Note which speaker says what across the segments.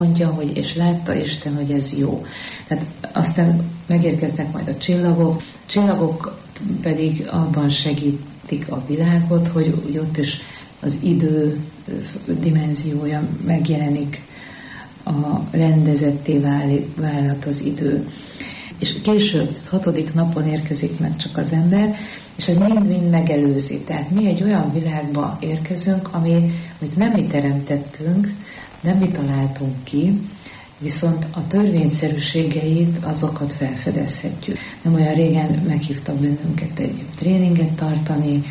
Speaker 1: mondja, hogy és látta Isten, hogy ez jó. Tehát aztán megérkeznek majd a csillagok pedig abban segítik a világot, hogy ott is az idő dimenziója megjelenik, a rendezetté válhat az idő. És később, 6. napon érkezik meg csak az ember, és ez mind-mind megelőzi. Tehát mi egy olyan világba érkezünk, amit nem mi teremtettünk, nem mi találtunk ki, viszont a törvényszerűségeit, azokat felfedezhetjük. Nem olyan régen meghívtak bennünket egy tréninget tartani,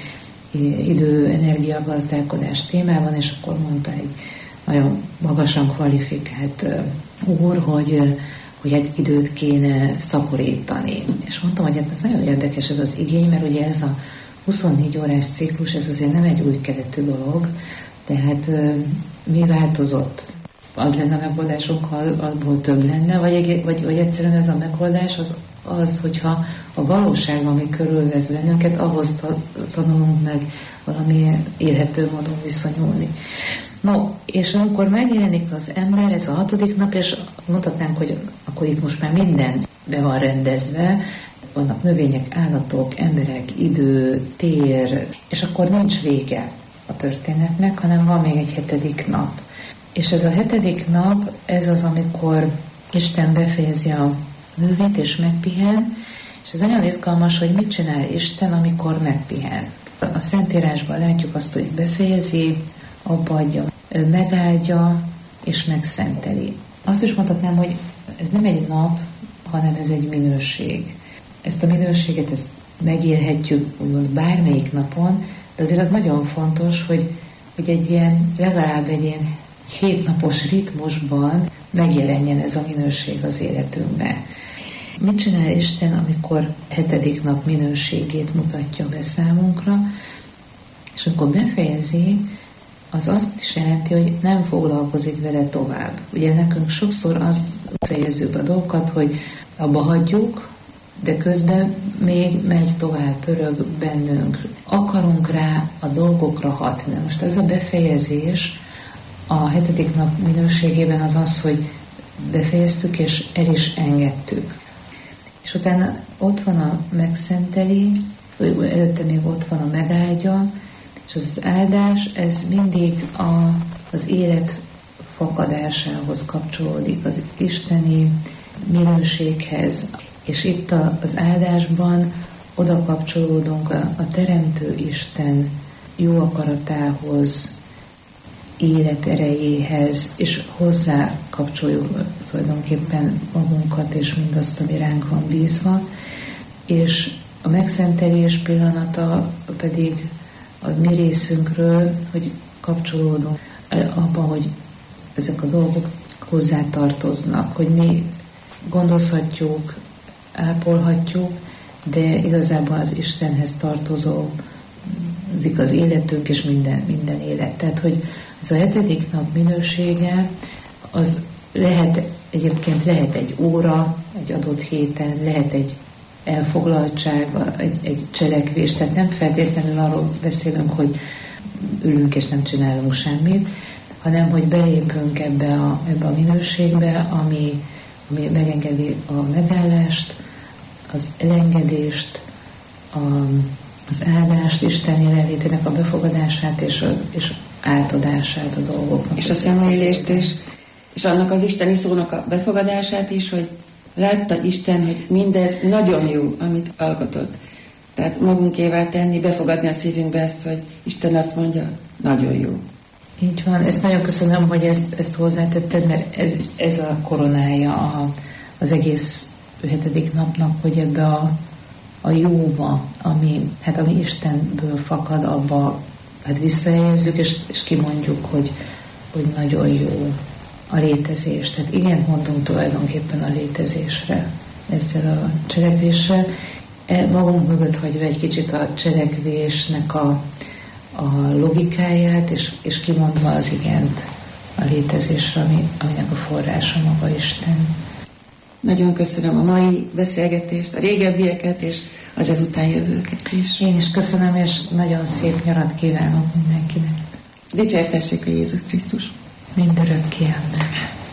Speaker 1: idő-energiagazdálkodás témában, és akkor mondta egy nagyon magasan kvalifikált úr, hogy hát időt kéne szaporítani. És mondtam, hogy hát ez nagyon érdekes ez az igény, mert ugye ez a 24 órás ciklus, ez azért nem egy új keletű dolog, tehát mi változott? Az lenne a megoldásunk, ha abból több lenne, vagy egyszerűen ez a megoldás az, hogyha a valóság, ami körülvesz bennünket, ahhoz tanulunk meg valami élhető módon viszonyulni. No, és amikor megjelenik az ember, ez a 6. nap, és mondhatnánk, hogy akkor itt most már minden be van rendezve, vannak növények, állatok, emberek, idő, tér, és akkor nincs vége a történetnek, hanem van még egy 7. nap. És ez a 7. nap, ez az, amikor Isten befejezi a művét és megpihen, és ez nagyon izgalmas, hogy mit csinál Isten, amikor megpihen. A Szentírásban látjuk azt, hogy befejezi, abbaadja, megáldja és megszenteli. Azt is mondhatnám, hogy ez nem egy nap, hanem ez egy minőség. Ezt a minőséget megélhetjük úgymond bármelyik napon, de azért az nagyon fontos, hogy egy ilyen, legalább egy ilyen 7 napos ritmusban megjelenjen ez a minőség az életünkben. Mit csinál Isten, amikor 7. nap minőségét mutatja be számunkra, és amikor befejezi, az azt is jelenti, hogy nem foglalkozik vele tovább. Ugye nekünk sokszor azt fejezzük a dolgokat, hogy abba hagyjuk, de közben még megy tovább, pörög bennünk. Akarunk rá a dolgokra hatni. Most ez a befejezés a 7. nap minőségében az, hogy befejeztük és el is engedtük. És utána ott van a megszenteli, előtte még ott van a megáldja, és az áldás, ez mindig az élet fakadásához kapcsolódik, az isteni minőséghez. És itt az áldásban oda kapcsolódunk a Teremtő Isten jó akaratához, életerejéhez, és hozzá kapcsoljuk tulajdonképpen magunkat, és mindazt, ami ránk van bízva. És a megszentelés pillanata pedig a mi részünkről, hogy kapcsolódunk abban, hogy ezek a dolgok hozzátartoznak, hogy mi gondozhatjuk, ápolhatjuk, de igazából az Istenhez tartozó az életünk és minden élet. Tehát, hogy ez a 7. nap minősége, az egyébként lehet egy óra, egy adott héten, lehet egy elfoglaltság, egy cselekvés, tehát nem feltétlenül arról beszélünk, hogy ülünk és nem csinálunk semmit, hanem hogy belépünk ebbe a minőségbe, ami megengedi a megállást, az elengedést, az áldást, Isten jelenlétének a befogadását és átadását a dolgoknak.
Speaker 2: És a szemlélést és annak az isteni szónak a befogadását is, hogy látta Isten, hogy mindez nagyon jó, amit alkotott. Tehát magunkévá tenni, befogadni a szívünkbe ezt, hogy Isten azt mondja, nagyon jó.
Speaker 1: Így van, ezt nagyon köszönöm, hogy ezt hozzátetted, mert ez a koronája az egész 7. napnak, hogy ebbe a jóba, ami Istenből fakad, abba visszahelyezzük, és kimondjuk, hogy nagyon jó a létezés. Tehát igen, mondunk tulajdonképpen a létezésre, ezzel a cselekvéssel. Magunk mögött hagyva egy kicsit a cselekvésnek a logikáját, és kimondva az igent a létezésre, aminek a forrása maga Isten.
Speaker 2: Nagyon köszönöm a mai beszélgetést, a régebbieket, és az ezután jövőket is.
Speaker 1: Én is köszönöm, és nagyon szép nyarat kívánok mindenkinek.
Speaker 2: Dicsértessék a Jézus Krisztus!
Speaker 1: Mindörökké, amen.